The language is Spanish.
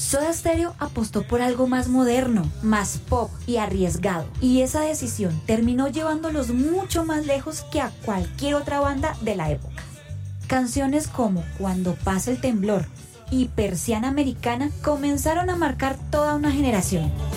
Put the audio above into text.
Soda Stereo apostó por algo más moderno, más pop y arriesgado, y esa decisión terminó llevándolos mucho más lejos que a cualquier otra banda de la época. Canciones como Cuando pasa el temblor y Persiana Americana comenzaron a marcar toda una generación.